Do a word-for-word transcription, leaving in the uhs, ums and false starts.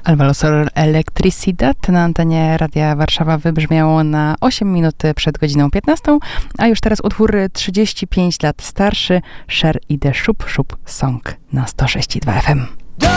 Alvaro Soler Electricidad na antenie Radia Warszawa wybrzmiało na osiem minut przed godziną piętnastą, a już teraz utwór trzydzieści pięć lat starszy, Cher i The Shoop Shoop Song na sto sześć i dwa F M.